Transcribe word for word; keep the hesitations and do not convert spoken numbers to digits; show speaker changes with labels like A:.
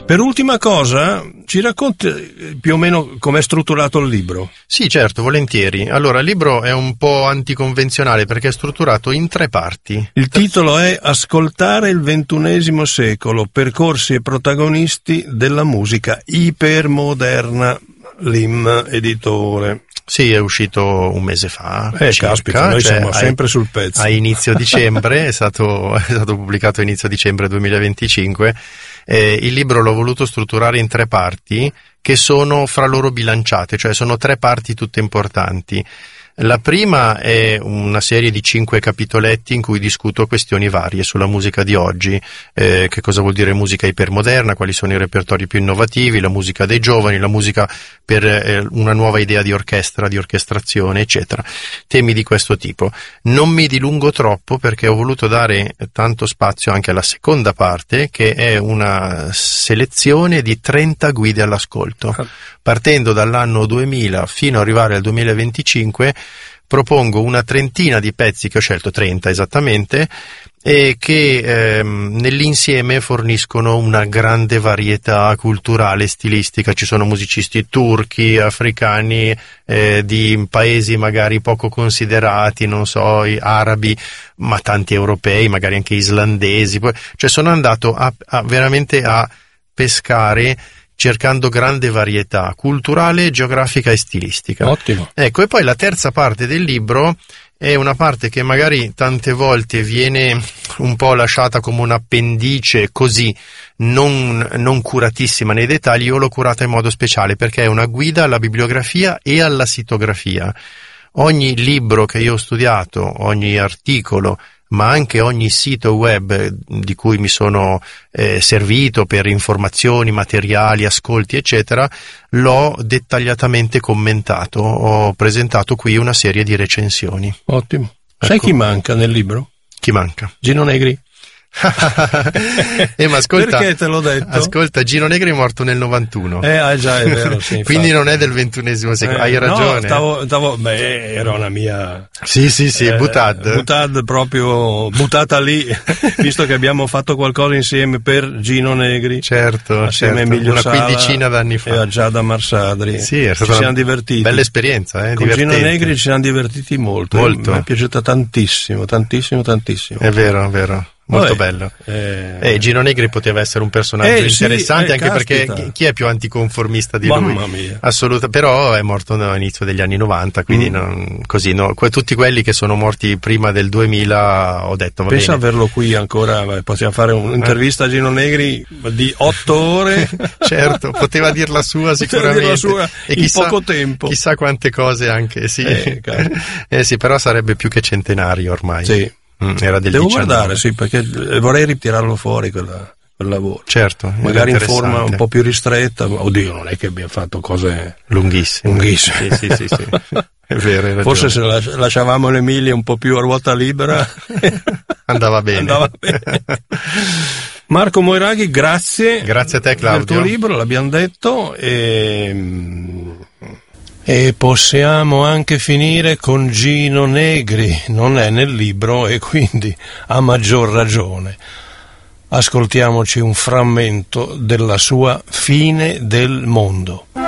A: Per ultima cosa, ci racconti più o meno com'è strutturato il libro?
B: Sì, certo, volentieri. Allora, il libro è un po' anticonvenzionale perché è strutturato in tre parti.
A: Il titolo è Ascoltare il ventunesimo secolo, percorsi e protagonisti della musica ipermoderna, Lim editore.
B: Sì, è uscito un mese fa.
A: Eh,
B: circa,
A: caspita, noi
B: cioè
A: siamo
B: a,
A: sempre sul pezzo.
B: A inizio dicembre, è stato, è stato pubblicato a inizio dicembre duemilaventicinque. Eh, il libro l'ho voluto strutturare in tre parti che sono fra loro bilanciate, cioè sono tre parti tutte importanti. La prima è una serie di cinque capitoletti in cui discuto questioni varie sulla musica di oggi, eh, che cosa vuol dire musica ipermoderna, quali sono i repertori più innovativi, la musica dei giovani, la musica per eh, una nuova idea di orchestra, di orchestrazione, eccetera. Temi di questo tipo. Non mi dilungo troppo perché ho voluto dare tanto spazio anche alla seconda parte, che è una selezione di trenta guide all'ascolto. Partendo dall'anno duemila fino ad arrivare al duemilaventicinque, propongo una trentina di pezzi, che ho scelto trenta esattamente, e che ehm, nell'insieme forniscono una grande varietà culturale e stilistica. Ci sono musicisti turchi, africani, eh, di paesi magari poco considerati, non so, arabi, ma tanti europei, magari anche islandesi. Cioè sono andato a, a veramente a pescare, cercando grande varietà culturale, geografica e stilistica.
A: Ottimo.
B: Ecco, e poi la terza parte del libro è una parte che magari tante volte viene un po' lasciata come un appendice così, non, non curatissima nei dettagli. Io l'ho curata in modo speciale perché è una guida alla bibliografia e alla sitografia. Ogni libro che io ho studiato, ogni articolo, ma anche ogni sito web di cui mi sono eh, servito per informazioni, materiali, ascolti, eccetera, l'ho dettagliatamente commentato. Ho presentato qui una serie di recensioni.
A: Ottimo.
B: Ecco.
A: Sai chi manca nel libro?
B: Chi manca?
A: Gino Negri.
B: eh, ma ascolta,
A: perché te l'ho detto?
B: Ascolta, Gino Negri è morto nel novantuno.
A: Eh, ah, già, è vero, sì.
B: Quindi non è del ventunesimo secolo,
A: eh,
B: hai ragione.
A: No, stavo, stavo, beh, era una mia...
B: Sì, sì, sì,
A: eh,
B: butad.
A: Butad proprio, buttata lì, visto che abbiamo fatto qualcosa insieme per Gino Negri.
B: Certo,
A: assieme
B: certo.
A: a Emilio
B: Una
A: Sala
B: quindicina d'anni fa.
A: E a Giada Marsadri.
B: Sì, è stata
A: ci
B: una
A: siamo divertiti.
B: Bella esperienza, eh,
A: Con
B: divertente.
A: Gino Negri ci siamo divertiti molto.
B: Molto.
A: Mi è piaciuta tantissimo, tantissimo, tantissimo.
B: È vero, è vero. Molto
A: Vabbè,
B: bello.
A: Eh...
B: Eh, Gino Negri poteva essere un personaggio
A: eh,
B: interessante,
A: sì, eh,
B: anche
A: caspita.
B: perché chi è più anticonformista di
A: Mamma
B: lui?
A: Mia.
B: Assoluta, però è morto all'inizio degli anni novanta, quindi mm. non, così no, que- tutti quelli che sono morti prima del duemila ho detto va
A: pensa
B: bene.
A: averlo qui ancora, beh, possiamo fare un'intervista a Gino Negri di otto ore.
B: Certo, poteva dir la sua sicuramente,
A: dir la sua
B: e
A: in
B: chissà,
A: poco tempo,
B: chissà quante cose anche, sì.
A: Eh,
B: eh sì, però sarebbe più che centenario ormai.
A: Sì.
B: Mm, era del
A: Devo
B: diciannove.
A: guardare, sì, perché vorrei ritirarlo fuori quella, quel lavoro.
B: Certo,
A: magari in forma un po' più ristretta. Oddio, non è che abbia fatto cose
B: lunghissime.
A: lunghissime.
B: Sì, sì, sì, sì. È vero, hai
A: forse se lasciavamo l'Emilia un po' più a ruota libera
B: andava bene.
A: Andava bene. Marco Moiraghi, grazie.
B: Grazie a te, Claudio.
A: Per il tuo libro, l'abbiamo detto, e... E possiamo anche finire con Gino Negri, non è nel libro e quindi a maggior ragione. Ascoltiamoci un frammento della sua Fine del mondo.